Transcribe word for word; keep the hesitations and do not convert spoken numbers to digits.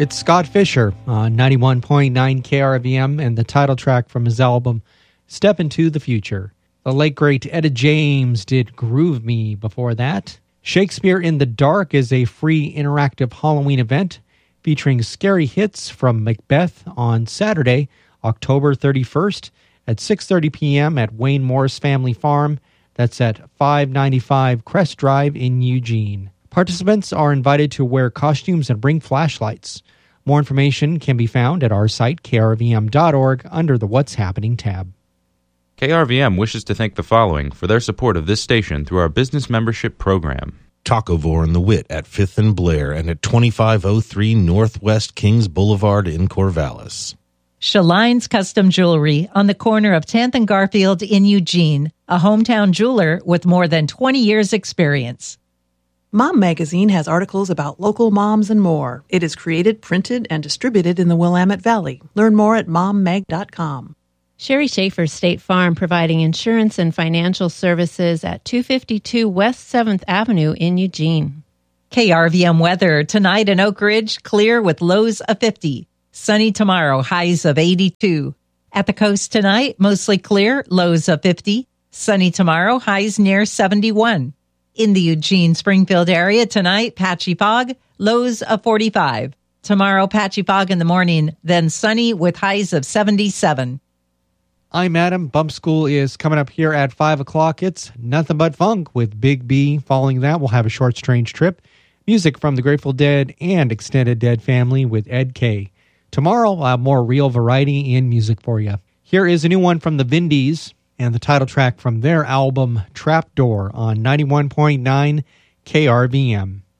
It's Scott Fisher on ninety-one point nine K R V M and the title track from his album, Step Into the Future. The late great Etta James did Groove Me before that. Shakespeare in the Dark is a free interactive Halloween event featuring scary hits from Macbeth on Saturday, October thirty-first at six thirty p.m. at Wayne Morris Family Farm. That's at five ninety-five Crest Drive in Eugene. Participants are invited to wear costumes and bring flashlights. More information can be found at our site, K R V M dot org, under the What's Happening tab. K R V M wishes to thank the following for their support of this station through our business membership program. Tacovore and the Wit at fifth and Blair and at twenty-five oh three Northwest Kings Boulevard in Corvallis. Shaline's Custom Jewelry on the corner of tenth and Garfield in Eugene, a hometown jeweler with more than twenty years' experience. Mom Magazine has articles about local moms and more. It is created, printed, and distributed in the Willamette Valley. Learn more at mom mag dot com. Sherry Schaefer State Farm, providing insurance and financial services at two fifty-two West seventh Avenue in Eugene. K R V M weather. Tonight in Oak Ridge, clear with lows of fifty. Sunny tomorrow, highs of eighty-two. At the coast tonight, mostly clear, lows of fifty. Sunny tomorrow, highs near seventy-one. In the Eugene-Springfield area tonight, patchy fog, lows of forty-five. Tomorrow, patchy fog in the morning, then sunny with highs of seventy-seven. I'm Adam. Bump School is coming up here at five o'clock. It's Nothing But Funk with Big B. Following that, we'll have a short, strange trip. Music from the Grateful Dead and Extended Dead Family with Ed K. Tomorrow, I'll have more real variety in music for you. Here is a new one from the Vindies and the title track from their album Trapdoor on ninety-one point nine K R V M.